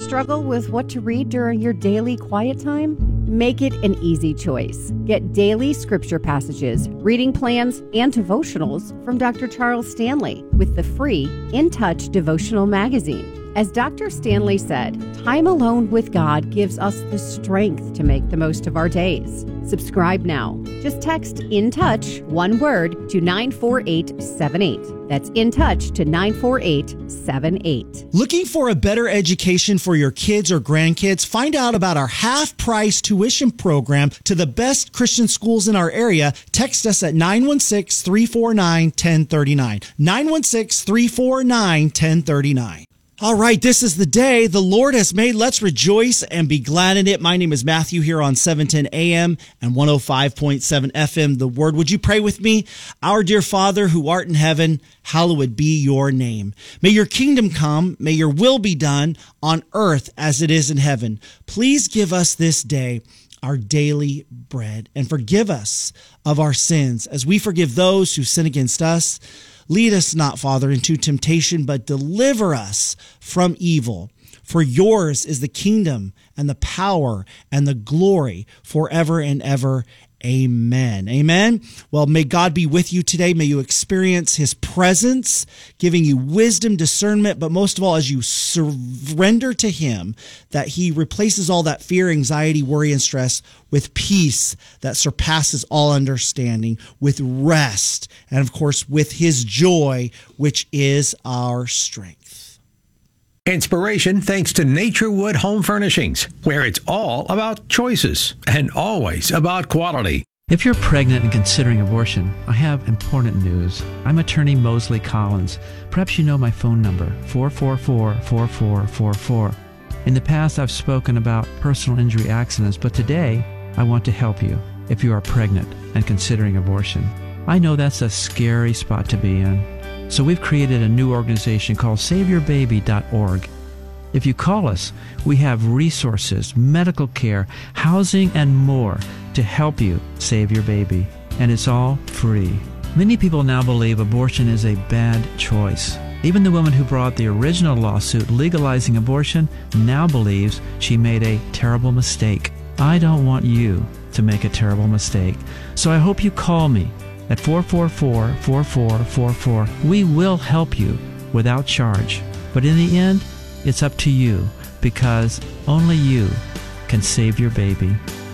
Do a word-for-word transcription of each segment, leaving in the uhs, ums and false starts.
Struggle with what to read during your daily quiet time? Make it an easy choice. Get daily scripture passages, reading plans, and devotionals from Doctor Charles Stanley with the free In Touch devotional magazine. As Doctor Stanley said, time alone with God gives us the strength to make the most of our days. Subscribe now. Just text In Touch, one word, to nine four eight seven eight. That's In Touch to nine four eight seven eight. Looking for a better education for your kids or grandkids? Find out about our half-price tuition program to the best Christian schools in our area. Text us at nine one six, three four nine, one zero three nine. nine one six, three four nine, one zero three nine. All right, this is the day the Lord has made. Let's rejoice and be glad in it. My name is Matthew here on seven ten A M and one oh five point seven F M, The Word. Would you pray with me? Our dear Father who art in heaven, hallowed be your name. May your kingdom come. May your will be done on earth as it is in heaven. Please give us this day our daily bread and forgive us of our sins as we forgive those who sin against us. Lead us not, Father, into temptation, but deliver us from evil. For yours is the kingdom and the power and the glory forever and ever. Amen. Amen. Well, may God be with you today. May you experience his presence, giving you wisdom, discernment, but most of all, as you surrender to him, that he replaces all that fear, anxiety, worry, and stress with peace that surpasses all understanding, with rest, and of course, with his joy, which is our strength. Inspiration thanks to Naturewood Home Furnishings, where it's all about choices and always about quality. If you're pregnant and considering abortion, I have important news. I'm attorney Mosley Collins. Perhaps you know my phone number, four four four, four four four four. In the past, I've spoken about personal injury accidents, but today, I want to help you if you are pregnant and considering abortion. I know that's a scary spot to be in. So we've created a new organization called save your baby dot org. If you call us, we have resources, medical care, housing, and more to help you save your baby. And it's all free. Many people now believe abortion is a bad choice. Even the woman who brought the original lawsuit legalizing abortion now believes she made a terrible mistake. I don't want you to make a terrible mistake. So I hope you call me at four four four, four four four four. We will help you without charge. But in the end, it's up to you, because only you can save your baby.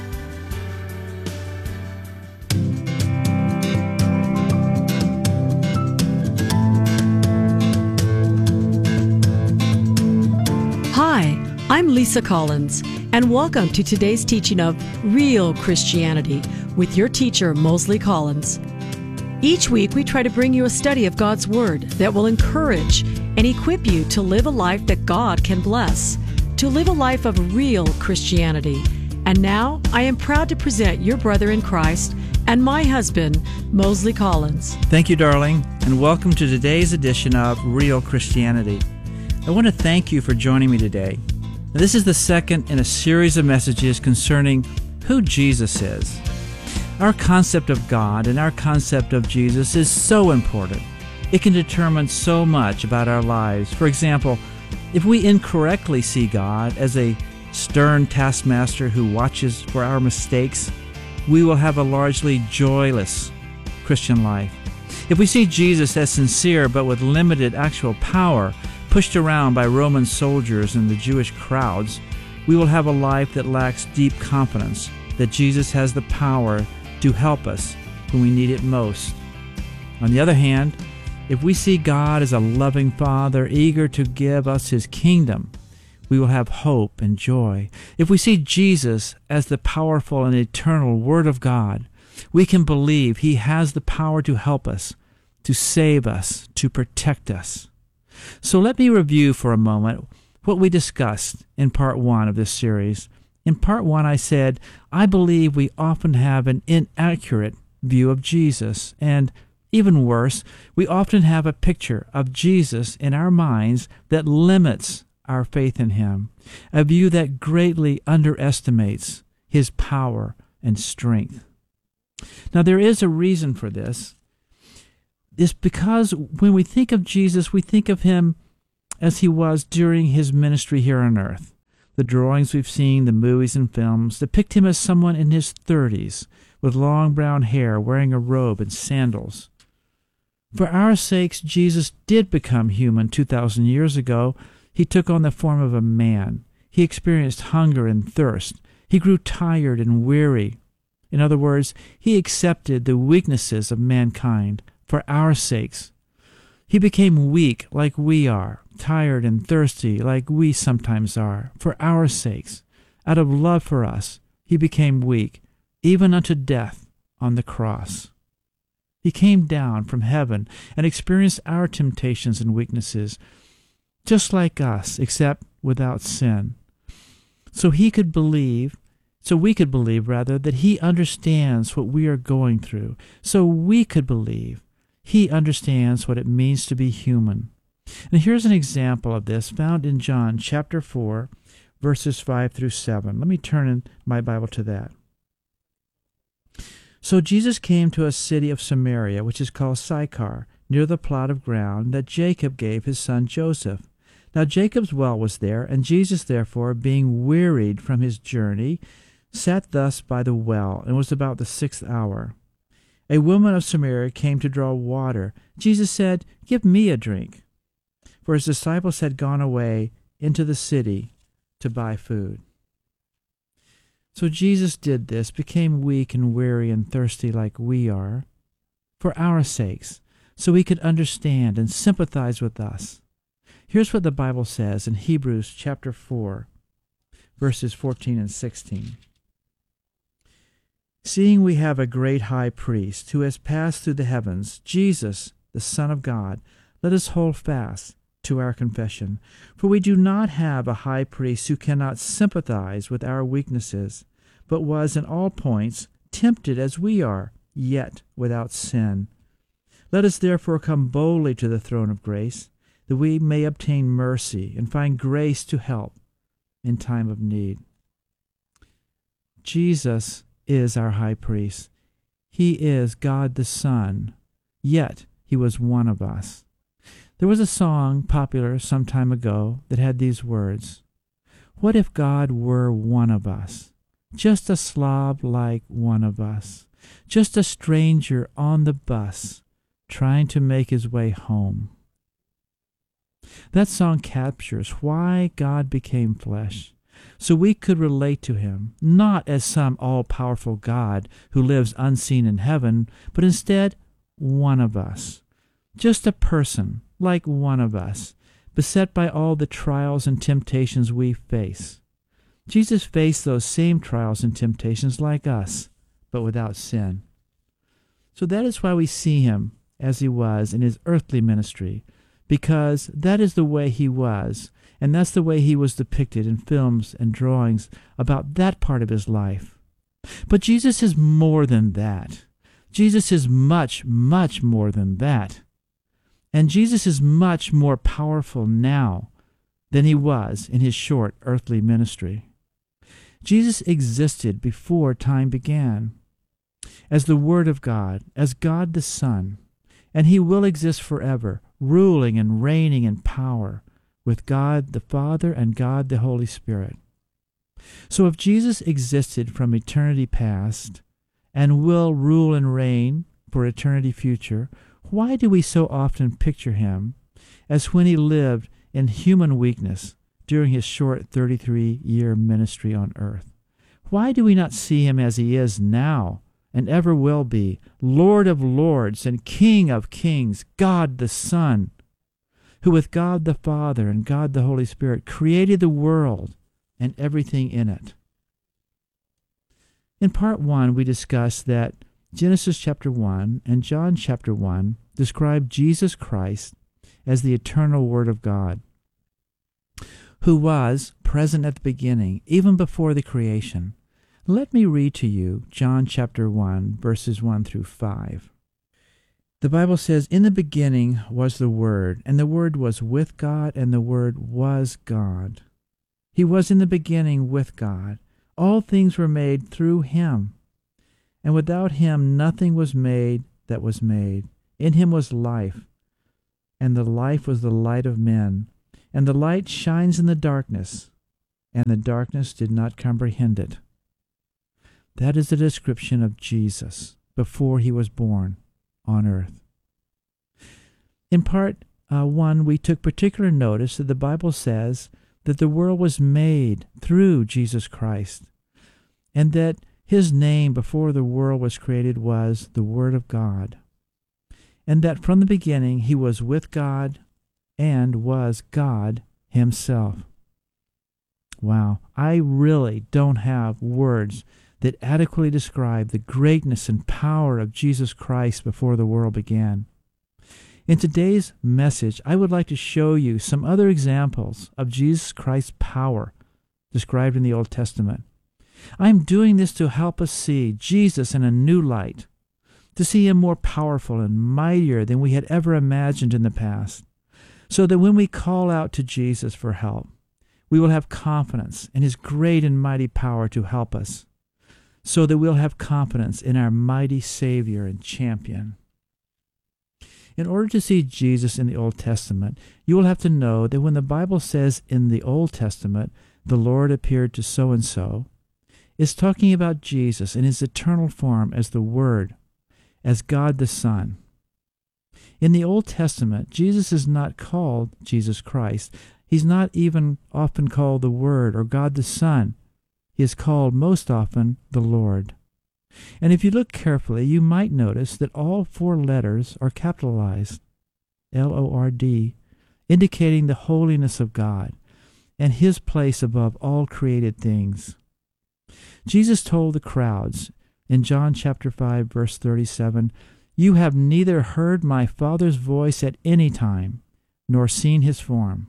Hi, I'm Lisa Collins, and welcome to today's teaching of Real Christianity with your teacher, Mosley Collins. Each week, we try to bring you a study of God's Word that will encourage and equip you to live a life that God can bless, to live a life of real Christianity. And now, I am proud to present your brother in Christ and my husband, Mosley Collins. Thank you, darling, and welcome to today's edition of Real Christianity. I want to thank you for joining me today. This is the second in a series of messages concerning who Jesus is. Our concept of God and our concept of Jesus is so important. It can determine so much about our lives. For example, if we incorrectly see God as a stern taskmaster who watches for our mistakes, we will have a largely joyless Christian life. If we see Jesus as sincere but with limited actual power, pushed around by Roman soldiers and the Jewish crowds, we will have a life that lacks deep confidence that Jesus has the power to help us when we need it most. On the other hand, if we see God as a loving Father eager to give us His kingdom, we will have hope and joy. If we see Jesus as the powerful and eternal Word of God, we can believe He has the power to help us, to save us, to protect us. So let me review for a moment what we discussed in part one of this series. In part one, I said, I believe we often have an inaccurate view of Jesus, and even worse, we often have a picture of Jesus in our minds that limits our faith in Him, a view that greatly underestimates His power and strength. Now, there is a reason for this. It's because when we think of Jesus, we think of Him as He was during His ministry here on earth. The drawings we've seen, the movies and films, depict him as someone in his thirties, with long brown hair, wearing a robe and sandals. For our sakes, Jesus did become human two thousand years ago. He took on the form of a man. He experienced hunger and thirst. He grew tired and weary. In other words, he accepted the weaknesses of mankind for our sakes. He became weak like we are, tired and thirsty like we sometimes are, for our sakes. Out of love for us, he became weak, even unto death on the cross. He came down from heaven and experienced our temptations and weaknesses, just like us, except without sin. So he could believe, so we could believe, rather, that he understands what we are going through. So we could believe he understands what it means to be human. And here's an example of this found in John chapter four, verses five through seven. Let me turn in my Bible to that. So Jesus came to a city of Samaria, which is called Sychar, near the plot of ground that Jacob gave his son Joseph. Now Jacob's well was there, and Jesus, therefore, being wearied from his journey, sat thus by the well, and it was about the sixth hour. A woman of Samaria came to draw water. Jesus said, "Give me a drink." For his disciples had gone away into the city to buy food. So Jesus did this, became weak and weary and thirsty like we are, for our sakes, so he could understand and sympathize with us. Here's what the Bible says in Hebrews chapter four, verses fourteen and sixteen. Seeing we have a great high priest who has passed through the heavens, Jesus, the Son of God, let us hold fast to our confession. For we do not have a high priest who cannot sympathize with our weaknesses, but was in all points tempted as we are, yet without sin. Let us therefore come boldly to the throne of grace, that we may obtain mercy and find grace to help in time of need. Jesus is our high priest. He is God the Son, yet he was one of us. There was a song popular some time ago that had these words, "What if God were one of us, just a slob like one of us, just a stranger on the bus, trying to make his way home?" That song captures why God became flesh, so we could relate to him, not as some all-powerful God who lives unseen in heaven, but instead one of us, just a person like one of us, beset by all the trials and temptations we face. Jesus faced those same trials and temptations like us, but without sin. So that is why we see him as he was in his earthly ministry, because that is the way he was, and that's the way he was depicted in films and drawings about that part of his life. But Jesus is more than that. Jesus is much, much more than that. And Jesus is much more powerful now than he was in his short earthly ministry. Jesus existed before time began, as the Word of God, as God the Son, and he will exist forever, ruling and reigning in power with God the Father and God the Holy Spirit. So if Jesus existed from eternity past and will rule and reign for eternity future, why do we so often picture him as when he lived in human weakness during his short thirty-three-year ministry on earth? Why do we not see him as he is now and ever will be, Lord of lords and King of kings, God the Son, who with God the Father and God the Holy Spirit created the world and everything in it? In part one, we discussed that Genesis chapter one and John chapter one describe Jesus Christ as the eternal Word of God, who was present at the beginning, even before the creation. Let me read to you John chapter one, verses one through five. The Bible says, "In the beginning was the Word, and the Word was with God, and the Word was God. He was in the beginning with God. All things were made through him, and without him nothing was made that was made. In him was life, and the life was the light of men. And the light shines in the darkness, and the darkness did not comprehend it. That is the description of Jesus before he was born on earth. In part uh, one, we took particular notice that the Bible says that the world was made through Jesus Christ, and that his name before the world was created was the Word of God, and that from the beginning he was with God and was God himself. Wow, I really don't have words that adequately describe the greatness and power of Jesus Christ before the world began. In today's message, I would like to show you some other examples of Jesus Christ's power described in the Old Testament. I am doing this to help us see Jesus in a new light, to see him more powerful and mightier than we had ever imagined in the past, so that when we call out to Jesus for help, we will have confidence in his great and mighty power to help us, so that we'll have confidence in our mighty Savior and champion. In order to see Jesus in the Old Testament, you will have to know that when the Bible says in the Old Testament, the Lord appeared to so-and-so, it's talking about Jesus in his eternal form as the Word, as God the Son. In the Old Testament, Jesus is not called Jesus Christ. He's not even often called the Word or God the Son. He is called most often the Lord. And if you look carefully, you might notice that all four letters are capitalized, L O R D, indicating the holiness of God and his place above all created things. Jesus told the crowds in John chapter five, verse thirty-seven, "You have neither heard my Father's voice at any time, nor seen his form."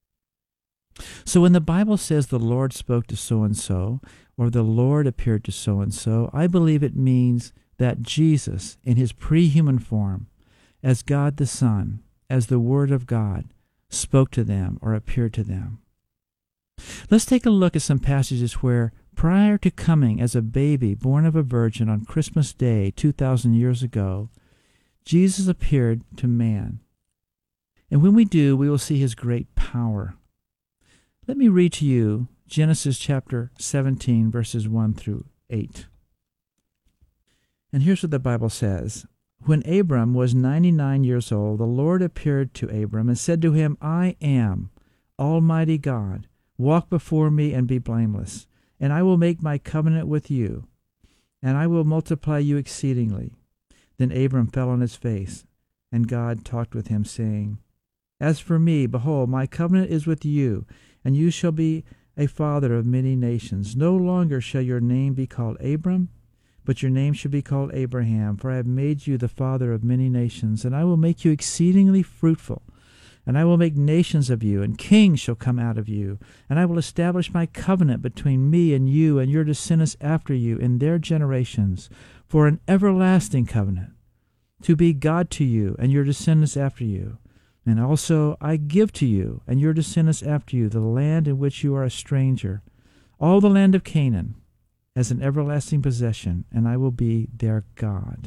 So when the Bible says the Lord spoke to so-and-so, or the Lord appeared to so-and-so, I believe it means that Jesus, in his pre-human form, as God the Son, as the Word of God, spoke to them or appeared to them. Let's take a look at some passages where, prior to coming as a baby born of a virgin on Christmas Day two thousand years ago, Jesus appeared to man. And when we do, we will see his great power. Let me read to you Genesis chapter seventeen, verses one through eight. And here's what the Bible says. When Abram was ninety-nine years old, the Lord appeared to Abram and said to him, "I am Almighty God. Walk before me and be blameless, and I will make my covenant with you, and I will multiply you exceedingly." Then Abram fell on his face, and God talked with him, saying, "As for me, behold, my covenant is with you, and you shall be a father of many nations. No longer shall your name be called Abram, but your name shall be called Abraham, for I have made you the father of many nations, and I will make you exceedingly fruitful, and I will make nations of you, and kings shall come out of you, and I will establish my covenant between me and you and your descendants after you in their generations, for an everlasting covenant, to be God to you and your descendants after you. And also I give to you and your descendants after you the land in which you are a stranger, all the land of Canaan, as an everlasting possession, and I will be their God."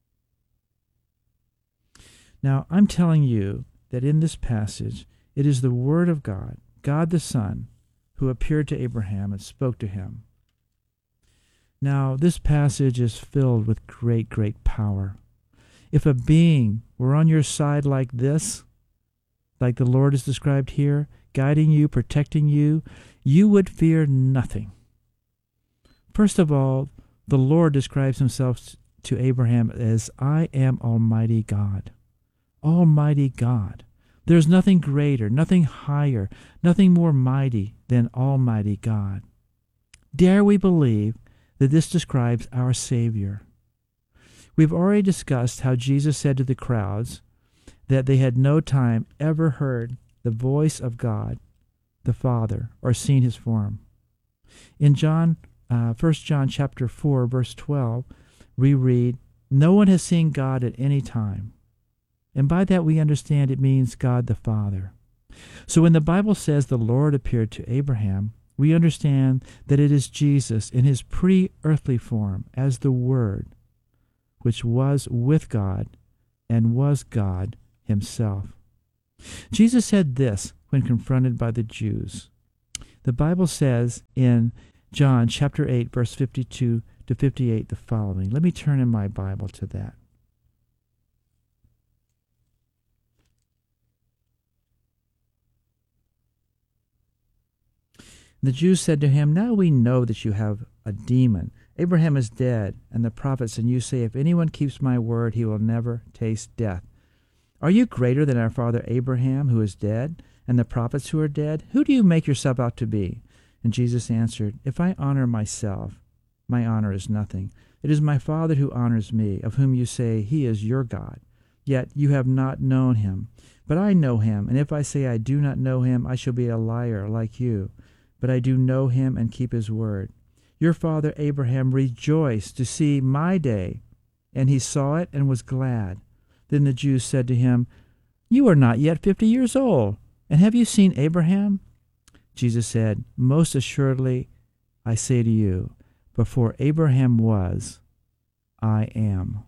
Now, I'm telling you that in this passage, it is the Word of God, God the Son, who appeared to Abraham and spoke to him. Now, this passage is filled with great, great power. If a being were on your side like this, like the Lord is described here, guiding you, protecting you, you would fear nothing. First of all, the Lord describes himself to Abraham as, "I am Almighty God." Almighty God. There's nothing greater, nothing higher, nothing more mighty than Almighty God. Dare we believe that this describes our Savior? We've already discussed how Jesus said to the crowds that they had no time ever heard the voice of God, the Father, or seen his form. In John, uh, First John chapter four, verse twelve, we read, "No one has seen God at any time." And by that we understand it means God the Father. So when the Bible says the Lord appeared to Abraham, we understand that it is Jesus in his pre-earthly form as the Word, which was with God and was God himself. Jesus said this when confronted by the Jews. The Bible says in John chapter eight, verse fifty-two to fifty-eight, the following. Let me turn in my Bible to that. The Jews said to him, "Now we know that you have a demon. Abraham is dead, and the prophets, and you say, if anyone keeps my word, he will never taste death. Are you greater than our father Abraham, who is dead, and the prophets who are dead? Who do you make yourself out to be?" And Jesus answered, "If I honor myself, my honor is nothing. It is my Father who honors me, of whom you say he is your God. Yet you have not known him. But I know him, and if I say I do not know him, I shall be a liar like you. But I do know him and keep his word. Your father Abraham rejoiced to see my day, and he saw it and was glad." Then the Jews said to him, "You are not yet fifty years old, and have you seen Abraham?" Jesus said, "Most assuredly I say to you, before Abraham was, I am."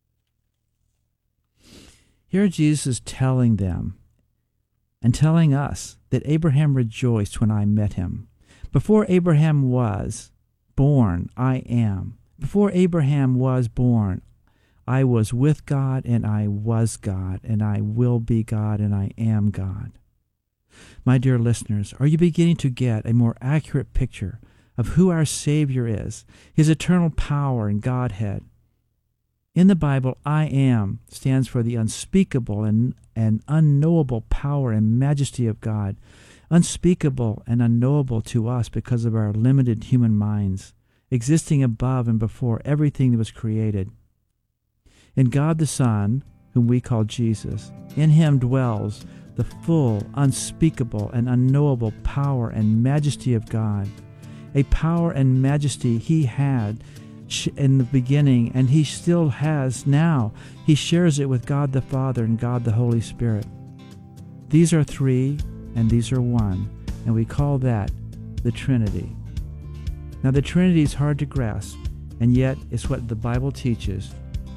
Here Jesus is telling them and telling us that Abraham rejoiced when I met him. Before Abraham was born, I am. Before Abraham was born, I was with God, and I was God, and I will be God, and I am God. My dear listeners, are you beginning to get a more accurate picture of who our Savior is, his eternal power and Godhead? In the Bible, I am stands for the unspeakable and, and unknowable power and majesty of God, unspeakable and unknowable to us because of our limited human minds, existing above and before everything that was created. In God the Son, whom we call Jesus, in him dwells the full, unspeakable, and unknowable power and majesty of God, a power and majesty he had in the beginning, and he still has now. He shares it with God the Father and God the Holy Spirit. These are three, and these are one, and we call that the Trinity. Now, the Trinity is hard to grasp, and yet it's what the Bible teaches.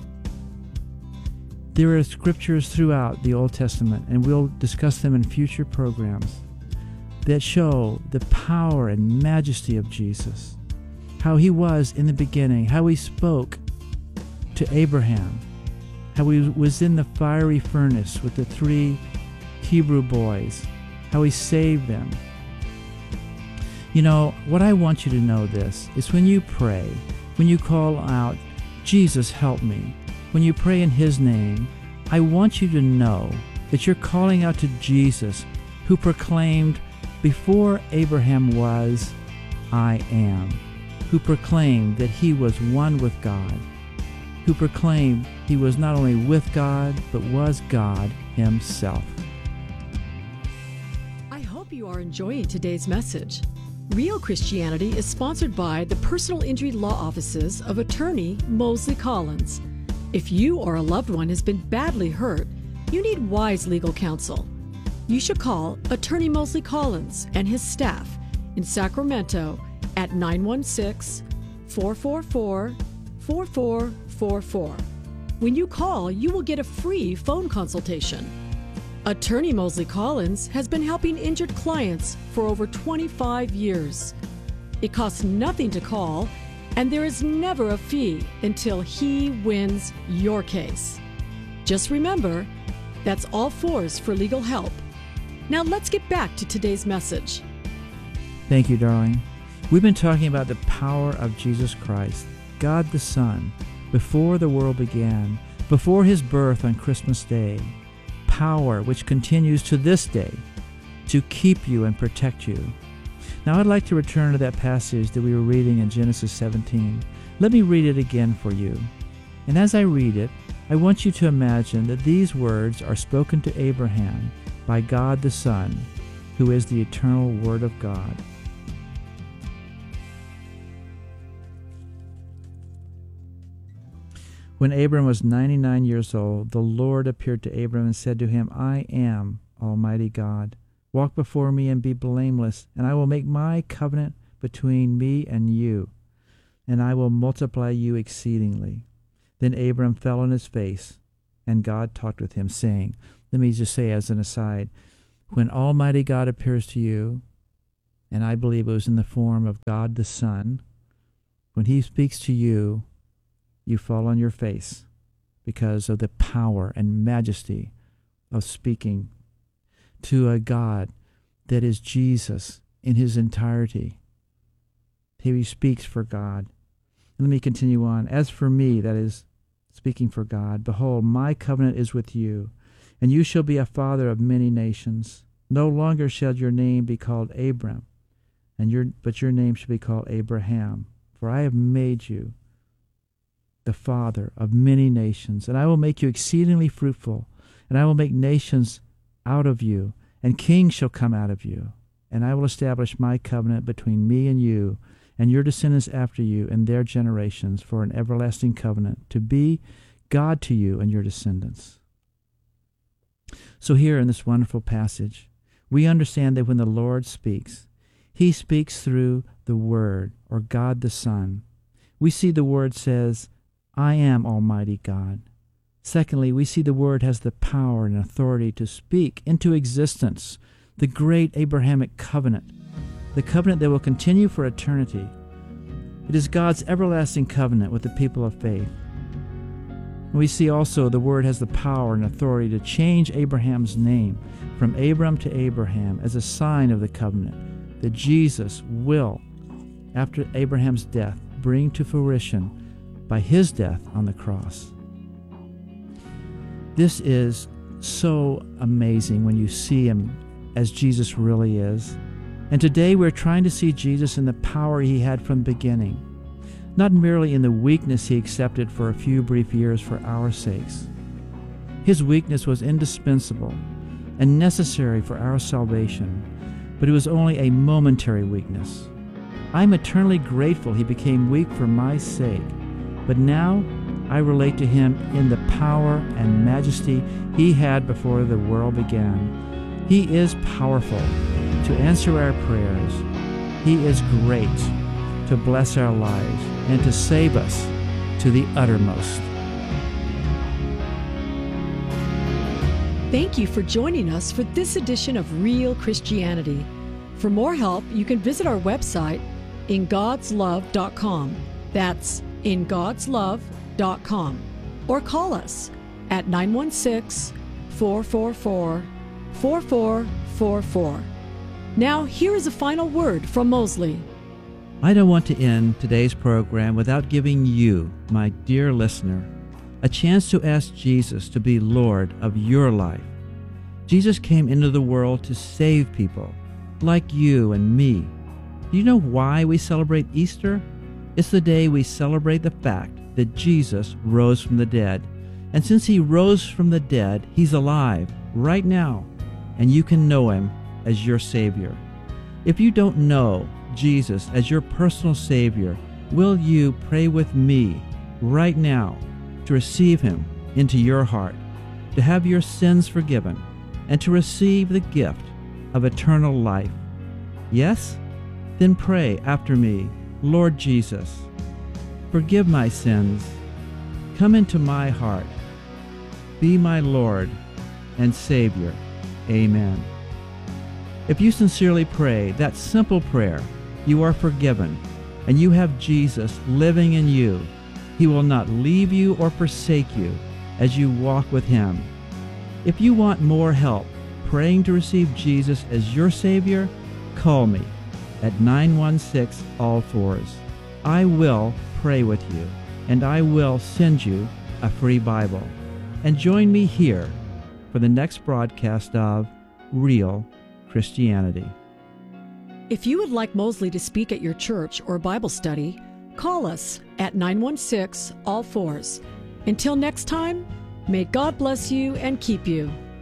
There are scriptures throughout the Old Testament, and we'll discuss them in future programs, that show the power and majesty of Jesus, how he was in the beginning, how he spoke to Abraham, how he was in the fiery furnace with the three Hebrew boys, how he saved them. You know, what I want you to know this is when you pray, when you call out, "Jesus, help me," when you pray in his name, I want you to know that you're calling out to Jesus, who proclaimed, before Abraham was, I am, who proclaimed that he was one with God, who proclaimed he was not only with God, but was God himself. I hope you are enjoying today's message. Real Christianity is sponsored by the Personal Injury Law Offices of attorney Mosley Collins. If you or a loved one has been badly hurt, you need wise legal counsel. You should call attorney Mosley Collins and his staff in Sacramento at nine one six, four four four, four four four four. When you call, you will get a free phone consultation. Attorney Mosley Collins has been helping injured clients for over twenty-five years. It costs nothing to call, and there is never a fee until he wins your case. Just remember, that's all fours for legal help. Now let's get back to today's message. Thank you, darling. We've been talking about the power of Jesus Christ, God the Son, before the world began, before his birth on Christmas Day. Power which continues to this day to keep you and protect you. Now I'd like to return to that passage that we were reading in Genesis seventeen. Let me read it again for you. And as I read it, I want you to imagine that these words are spoken to Abraham by God the Son, who is the eternal Word of God. When Abram was ninety-nine years old, the Lord appeared to Abram and said to him, I am Almighty God. Walk before me and be blameless, and I will make my covenant between me and you, and I will multiply you exceedingly. Then Abram fell on his face, and God talked with him, saying, let me just say as an aside, when Almighty God appears to you and I believe it was in the form of God the Son. When he speaks to you, you fall on your face because of the power and majesty of speaking to a God that is Jesus in his entirety. He speaks for God. Let me continue on. As for me, that is speaking for God, behold, my covenant is with you, and you shall be a father of many nations. No longer shall your name be called Abram, and your but your name shall be called Abraham, for I have made you the father of many nations, and I will make you exceedingly fruitful, and I will make nations out of you, and kings shall come out of you, and I will establish my covenant between me and you, and your descendants after you, and their generations, for an everlasting covenant, to be God to you and your descendants. So here in this wonderful passage, we understand that when the Lord speaks, he speaks through the Word, or God the Son. We see the Word says, I am Almighty God. Secondly, we see the Word has the power and authority to speak into existence the great Abrahamic covenant, the covenant that will continue for eternity. It is God's everlasting covenant with the people of faith. We see also the Word has the power and authority to change Abraham's name from Abram to Abraham as a sign of the covenant that Jesus will, after Abraham's death, bring to fruition by his death on the cross. This is so amazing when you see him as Jesus really is. And today we're trying to see Jesus in the power he had from the beginning, not merely in the weakness he accepted for a few brief years for our sakes. His weakness was indispensable and necessary for our salvation, but it was only a momentary weakness. I'm eternally grateful he became weak for my sake, but now I relate to him in the power and majesty he had before the world began. He is powerful to answer our prayers. He is great to bless our lives and to save us to the uttermost. Thank you for joining us for this edition of Real Christianity. For more help, you can visit our website, in gods love dot com. That's in gods love dot com. Or call us at nine one six, four four four, four four four four. Now, here is a final word from Mosley. I don't want to end today's program without giving you, my dear listener, a chance to ask Jesus to be Lord of your life. Jesus came into the world to save people like you and me. Do you know why we celebrate Easter? It's the day we celebrate the fact that Jesus rose from the dead. And since he rose from the dead, he's alive right now, and you can know him as your Savior. If you don't know Jesus as your personal Savior, will you pray with me right now to receive him into your heart, to have your sins forgiven, and to receive the gift of eternal life? Yes? Then pray after me, Lord Jesus, forgive my sins, come into my heart, be my Lord and Savior. Amen. If you sincerely pray that simple prayer, you are forgiven, and you have Jesus living in you. He will not leave you or forsake you as you walk with him. If you want more help praying to receive Jesus as your Savior, call me at nine one six all fours. I will pray with you, and I will send you a free Bible. And join me here for the next broadcast of Real Christianity. If you would like Mosley to speak at your church or Bible study, call us at nine one six all fours. Until next time, may God bless you and keep you.